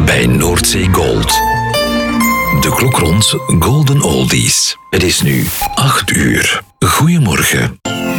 bij Noordzee Gold. De klok rond Golden Oldies. Het is nu 8 uur. Goedemorgen.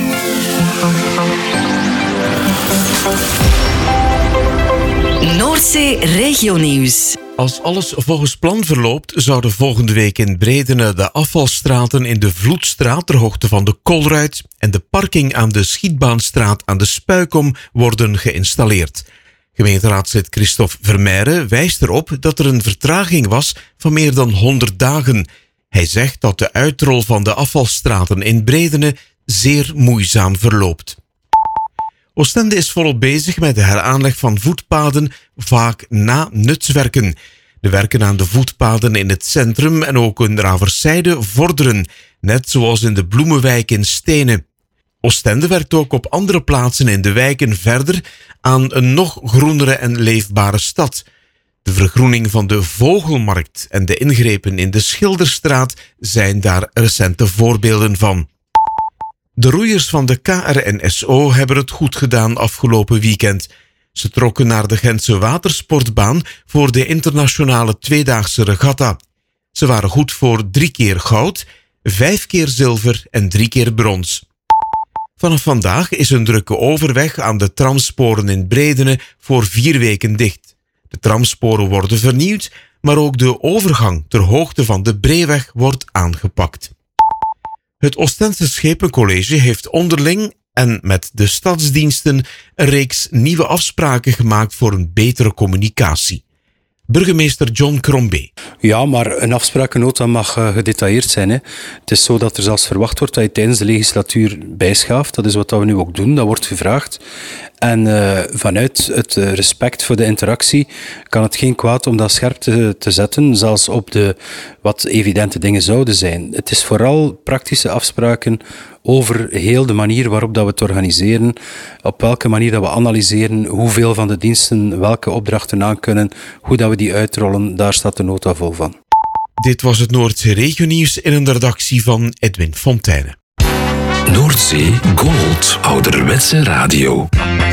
Noordzee Regionieuws. Als alles volgens plan verloopt, zouden volgende week in Bredene de afvalstraten in de Vloedstraat ter hoogte van de Kolruit en de parking aan de Schietbaanstraat aan de Spuikom worden geïnstalleerd. Gemeenteraadslid Christophe Vermeijren wijst erop dat er een vertraging was van meer dan 100 dagen. Hij zegt dat de uitrol van de afvalstraten in Bredene zeer moeizaam verloopt. Oostende is volop bezig met de heraanleg van voetpaden, vaak na nutswerken. De werken aan de voetpaden in het centrum en ook in Raverszijde vorderen, net zoals in de Bloemenwijk in Stenen. Oostende werkt ook op andere plaatsen in de wijken verder aan een nog groenere en leefbare stad. De vergroening van de Vogelmarkt en de ingrepen in de Schilderstraat zijn daar recente voorbeelden van. De roeiers van de KRNSO hebben het goed gedaan afgelopen weekend. Ze trokken naar de Gentse watersportbaan voor de internationale tweedaagse regatta. Ze waren goed voor 3 keer goud, 5 keer zilver en 3 keer brons. Vanaf vandaag is een drukke overweg aan de tramsporen in Bredene voor 4 weken dicht. De tramsporen worden vernieuwd, maar ook de overgang ter hoogte van de Breeweg wordt aangepakt. Het Oostense Schepencollege heeft onderling en met de stadsdiensten een reeks nieuwe afspraken gemaakt voor een betere communicatie. Burgemeester John Crombie. Ja, maar een afsprakennota mag gedetailleerd zijn. Hè. Het is zo dat er zelfs verwacht wordt dat je tijdens de legislatuur bijschaaft. Dat is wat we nu ook doen, dat wordt gevraagd. En vanuit het respect voor de interactie kan het geen kwaad om dat scherp te zetten, zelfs op de wat evidente dingen zouden zijn. Het is vooral praktische afspraken over heel de manier waarop dat we het organiseren, op welke manier dat we analyseren, hoeveel van de diensten welke opdrachten aankunnen, hoe dat we die uitrollen, daar staat de nota vol van. Dit was het Noordzee Regionieuws in een redactie van Edwin Fontijne. Noordzee Gold, ouderwetse radio.